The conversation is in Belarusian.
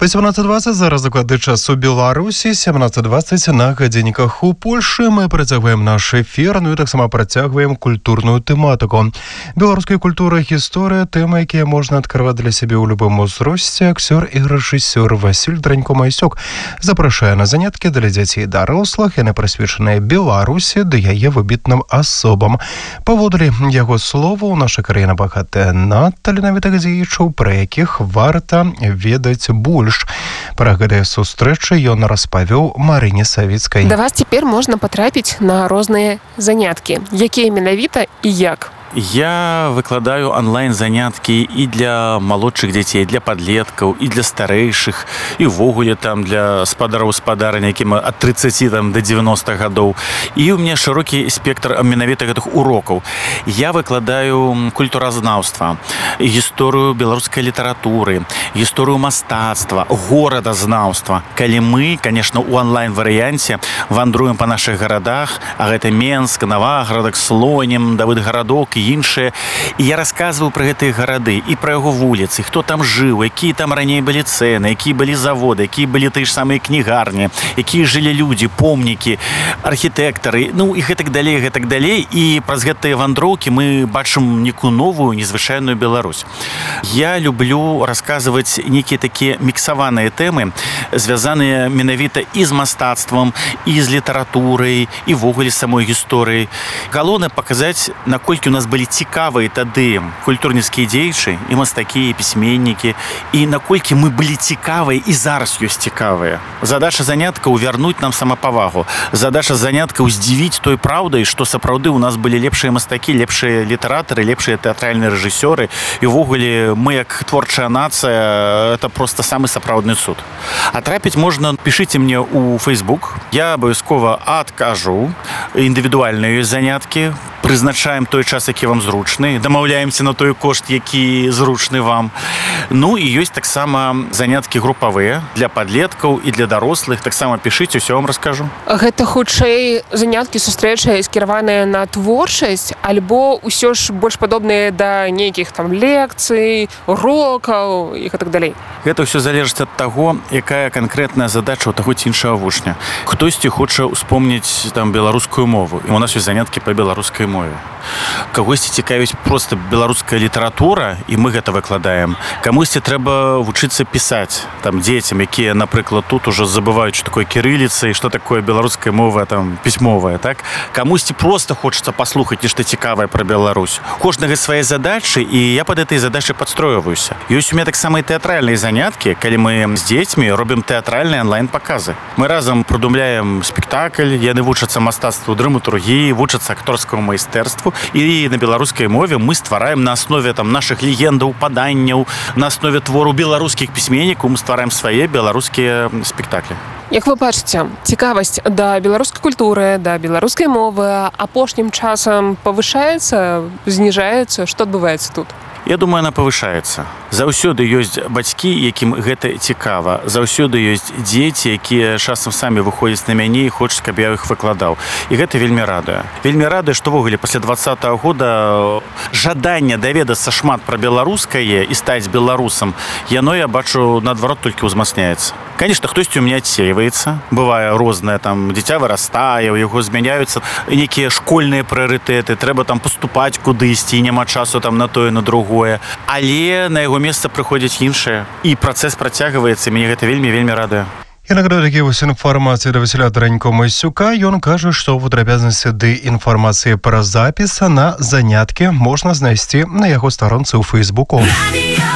18:20 зараз докладний час у Білорусі, 17:20 на годинниках у Польщі. Ми працягваем наш ефір, ну і так само працягваем культурную тематику. Беларуская культура, гісторыя, тэмы, якія можна адкрываць для сябе ў любым узросце. Акцёр і рэжысёр Васіль Дранько-Майсюк запрашае на заняткі для дзяцей і дарослых, яны прысвечаныя Беларусі ды яе выбітным асобам. Паводле яго словаў, наша краіна багатая на таленавітых дзеячаў, пра якіх варта ведаць больш. Пра гэтыя сустрэчы ён распавёў Марыне Савіцкай. Да вас цяпер можна патрапіць на розныя заняткі. Якія менавіта і як? Я выкладаю онлайн-заняткі і для малодшых дзяцей, для падлеткаў, і для старэйшых, і ўвогуле там для спадароў-спадарань, якім ад 30 до 90 гадоў. І ў мяне шырокі спектр менавіта гэтых урокаў. Я выкладаю культуразнаўства, гісторыю беларускай літаратуры, гісторыю мастацтва, горадазнаўства. Калі мы, конечно, у онлайн-варыянце вандруем па нашых гарадах, а гэта Менск, Наваградак, Слонім, Давыдгарадок і іншыя. І я расказваю пра гэтыя гарады і пра яго вуліцы, хто там жыў, якія там раней былі цэны, якія былі заводы, якія былі тыя ж самыя кнігарні, якія жылі людзі, помнікі, архітэктары, ну і гэтак далей. І праз гэтыя вандроўкі мы бачым некую новую, незвычайную Беларусь. Я люблю расказваць нейкія такія міксаваныя тэмы, звязаныя менавіта і з мастацтвам, і з літаратурай, і ввогуле самой гісторыяй. Галоўнае паказаць, наколькі у нас былі цікавыя тады культурніцкія дзеячы, і мастакі, і пісьменнікі, і наколькі мы былі цікавыя і зараз ёсць цікавыя. Задача заняткаў вярнуць нам самапавагу. Задача заняткаў здзівіць той праўдай, што сапраўды ў нас былі лепшыя мастакі, лепшыя літаратары, лепшыя тэатральныя рэжысёры, і ўвогуле мы як творчая нацыя, это просто самы сапраўдны цуд. А трапіць можна, пішыце мне ў Facebook. Я абавязкова адкажу. Індывідуальныя заняткі, прызначаем той час, які вам зручны, дамаўляемся на той кошт, які зручны вам. Ну і ёсць таксама заняткі групавыя для падлеткаў і для дарослых. Таксама пішыце, усё вам раскажу. Гэта хутчэй заняткі, сустрэчы скіраваныя на творчасць, альбо ўсё ж больш падобныя да нейкіх там лекцый, урокаў і гэтак далей? Гэта ўсё залежыць ад таго, якая канкрэтная задача ў таго ці іншага вучня. Хтосьці хоча ўспомніць там беларускую мову, і у нас ёсць заняткі па беларускай мове. Кагосьці цікавіць проста беларуская літаратура, і мы гэта выкладаем. Камусьці трэба вучыцца пісаць, там дзецям, якія, напрыклад, тут ужо забываюць, што такое кірыліца і што такое беларуская мова, там пісьмовая, так? Камусьці проста хочацца паслухаць нешта цікавае пра Беларусь. Кожнага свае задачы, і я пад этой задачай падстройваюся. Ёсць у мяне таксама і тэатральныя заняткі, калі мы з дзецьмі робім тэатральныя онлайн-паказы. Мы разам прыдумляем спектакль, яны вучацца мастацтву драматургіі, вучацца акторскаму майстэрству, і на беларускай мове мы ствараем на аснове там нашых легендаў, паданняў, на аснове твору беларускіх пісьменнікаў мы ствараем свае беларускія спектаклі. Як вы бачыце, цікавасць да беларускай культуры, да беларускай мовы апошнім часам павышаецца, зніжаецца? Што адбываецца тут? Я думаю, она павышаецца. Заўсёды ёсць бацькі, якім гэта цікава. Заўсёды ёсць дзеці, якія часам самі выходзяць на мяне і хочуць, каб я іх выкладаў. І гэта вельмі радуе. Вельмі радуе, што ввогуле пасля 20-го года жаданне даведацца шмат пра беларускае і стаць беларусам, яно, я бачу, наадварот толькі ўзмацняецца. Конечно, хтосьці у мяне адсеиваецца. Бывае рознае, там дзіця вырастае, у яго змяняюцца нейкія школьныя прыярытэты, трэба там паступаць кудысьці, і няма часу там на тое, на другое. Але на яго месца прыходзяць іншыя. І працэс працягваецца, мяне гэта вельмі радуе. І нагадаю такі вось інфармацыі да Васіля Дранько-Майсюка. Ён кажа, што падрабязнасці ды інфармацыі пра запіс на заняткі можна знайсці на яго старонцы ў Фейсбуку.